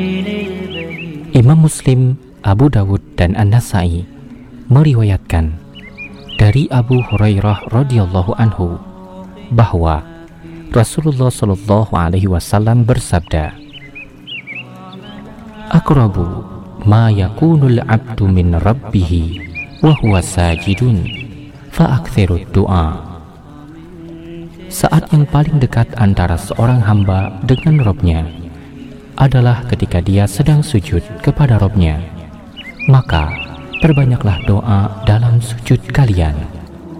Imam Muslim, Abu Dawud, dan An-Nasai meriwayatkan dari Abu Hurairah radhiyallahu anhu bahwa Rasulullah Shallallahu alaihi wasallam bersabda, "Aqrabu ma yakunul 'abdu min rabbih wa huwa sajidun fa'aktsirud du'a." Saat yang paling dekat antara seorang hamba dengan Rabb-Nya adalah ketika dia sedang sujud kepada Rabb-Nya. Maka perbanyaklah doa dalam sujud kalian.